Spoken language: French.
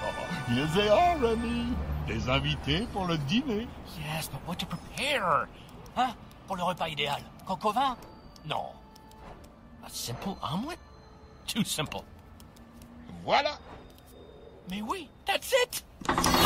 Here they are, Remy. Des invités pour le dîner. Yes, but what to prepare? Hein? Pour le repas idéal. Coq au vin? Non. A simple omelet? Too simple. Voilà. Mais oui, that's it!